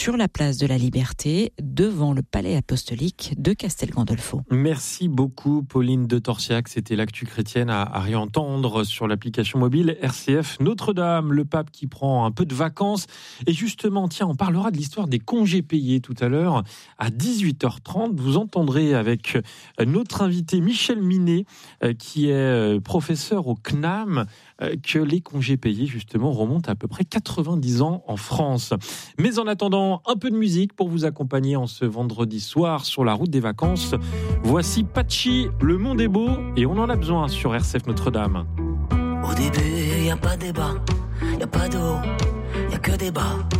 sur la place de la Liberté, devant le palais apostolique de Castel Gandolfo. Merci beaucoup Pauline de Torsiac, c'était l'actu chrétienne à réentendre sur l'application mobile RCF Notre-Dame, le pape qui prend un peu de vacances. Et justement, tiens, on parlera de l'histoire des congés payés tout à l'heure à 18h30. Vous entendrez avec notre invité Michel Minet, qui est professeur au CNAM, que les congés payés justement remontent à peu près 90 ans en France. Mais en attendant, un peu de musique pour vous accompagner en ce vendredi soir sur la route des vacances. Voici Patchy, Le Monde est beau et on en a besoin sur RCF Notre-Dame. Au début, y a pas de débat, y a pas de haut, y a que des bas.